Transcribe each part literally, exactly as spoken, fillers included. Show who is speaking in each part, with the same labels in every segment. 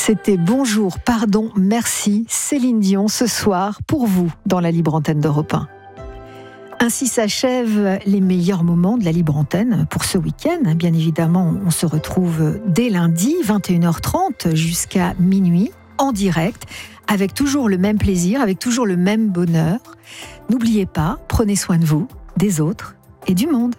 Speaker 1: C'était Bonjour, pardon, merci Céline Dion ce soir pour vous dans la libre antenne d'Europe un. Ainsi s'achèvent les meilleurs moments de la libre antenne pour ce week-end. Bien évidemment, on se retrouve dès lundi, vingt et une heures trente jusqu'à minuit, en direct, avec toujours le même plaisir, avec toujours le même bonheur. N'oubliez pas, prenez soin de vous, des autres et du monde.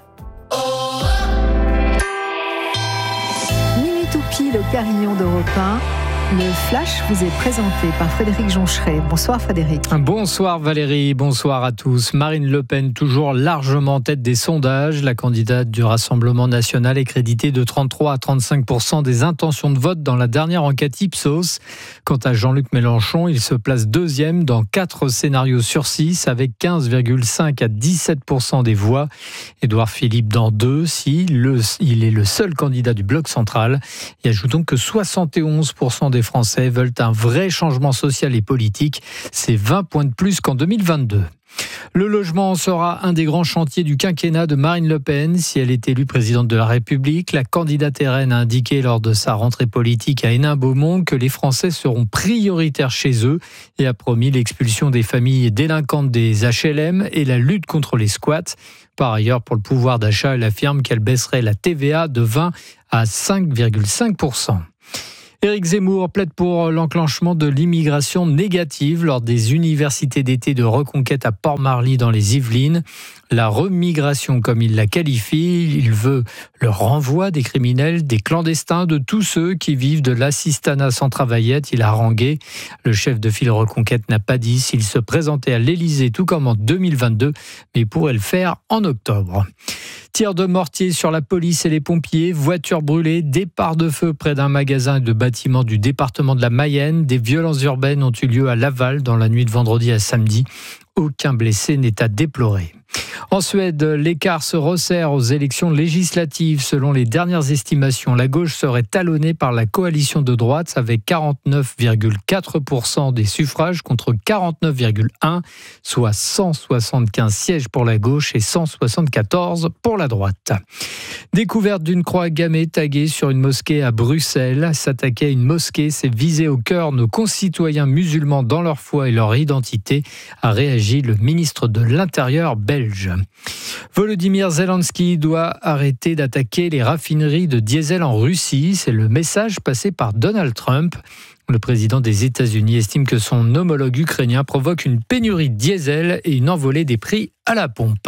Speaker 1: Minuit Toupie, le carillon d'Europe un. Le Flash vous est présenté par Frédéric Joncheret. Bonsoir Frédéric.
Speaker 2: Bonsoir Valérie, bonsoir à tous. Marine Le Pen, toujours largement en tête des sondages. La candidate du Rassemblement national est créditée de trente-trois à trente-cinq pour cent des intentions de vote dans la dernière enquête Ipsos. Quant à Jean-Luc Mélenchon, il se place deuxième dans quatre scénarios sur six avec quinze virgule cinq à dix-sept pour cent des voix. Édouard Philippe dans deux, si le, il est le seul candidat du bloc central. Et ajoutons que soixante et onze pour cent des Français veulent un vrai changement social et politique. C'est vingt points de plus qu'en deux mille vingt-deux. Le logement sera un des grands chantiers du quinquennat de Marine Le Pen. Si elle est élue présidente de la République, la candidate R N a indiqué lors de sa rentrée politique à Hénin-Beaumont que les Français seront prioritaires chez eux et a promis l'expulsion des familles délinquantes des H L M et la lutte contre les squats. Par ailleurs, pour le pouvoir d'achat, elle affirme qu'elle baisserait la T V A de vingt à cinq virgule cinq pour cent. Éric Zemmour plaide pour l'enclenchement de l'immigration négative lors des universités d'été de Reconquête à Port-Marly dans les Yvelines. La remigration, comme il la qualifie, il veut le renvoi des criminels, des clandestins, de tous ceux qui vivent de l'assistanat sans travaillette. Il a harangué. Le chef de file Reconquête n'a pas dit s'il se présentait à l'Élysée tout comme en deux mille vingt-deux, mais pourrait le faire en octobre. Tir de mortier sur la police et les pompiers, voitures brûlées, départ de feu près d'un magasin et de bâtiments du département de la Mayenne. Des violences urbaines ont eu lieu à Laval dans la nuit de vendredi à samedi. Aucun blessé n'est à déplorer. En Suède, l'écart se resserre aux élections législatives. Selon les dernières estimations, la gauche serait talonnée par la coalition de droite avec quarante-neuf virgule quatre pour cent des suffrages contre quarante-neuf virgule un pour cent, soit cent soixante-quinze sièges pour la gauche et cent soixante-quatorze pour la droite. Découverte d'une croix gammée taguée sur une mosquée à Bruxelles. S'attaquer à une mosquée, c'est viser au cœur nos concitoyens musulmans dans leur foi et leur identité, a réagi le ministre de l'Intérieur belge. Volodymyr Zelensky doit arrêter d'attaquer les raffineries de diesel en Russie. C'est le message passé par Donald Trump. Le président des États-Unis estime que son homologue ukrainien provoque une pénurie de diesel et une envolée des prix à la pompe.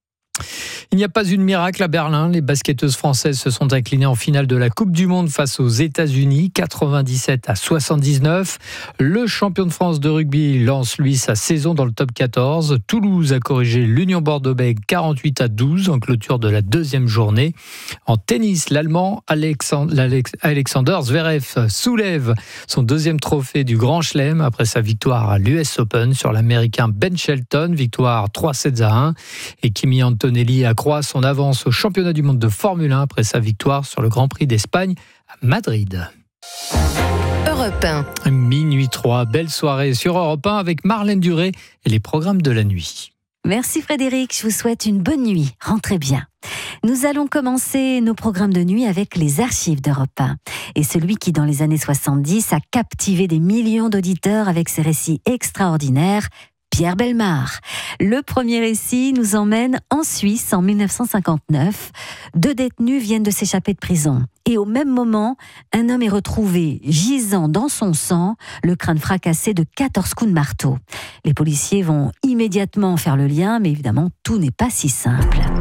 Speaker 2: Il n'y a pas eu de miracle à Berlin. Les basketteuses françaises se sont inclinées en finale de la Coupe du Monde face aux États-Unis, quatre-vingt-dix-sept à soixante-dix-neuf. Le champion de France de rugby lance, lui, sa saison dans le top quatorze. Toulouse a corrigé l'Union Bordeaux-Bègles quarante-huit à douze en clôture de la deuxième journée. En tennis, l'Allemand Alexander, Alexander Zverev soulève son deuxième trophée du Grand Chelem après sa victoire à l'U S Open sur l'Américain Ben Shelton, victoire trois sets à un. Et Kimi Antonelli accroît son avance au championnat du monde de Formule un après sa victoire sur le Grand Prix d'Espagne à Madrid.
Speaker 3: Europe un.
Speaker 2: Minuit trois, belle soirée sur Europe un avec Marlène Duré et les programmes de la nuit.
Speaker 4: Merci Frédéric, je vous souhaite une bonne nuit, rentrez bien. Nous allons commencer nos programmes de nuit avec les archives d'Europe un. Et celui qui, dans les années soixante-dix, a captivé des millions d'auditeurs avec ses récits extraordinaires, Pierre Bellemare. Le premier récit nous emmène en Suisse en mille neuf cent cinquante-neuf. Deux détenus viennent de s'échapper de prison. Et au même moment, un homme est retrouvé gisant dans son sang, le crâne fracassé de quatorze coups de marteau. Les policiers vont immédiatement faire le lien, mais évidemment, tout n'est pas si simple.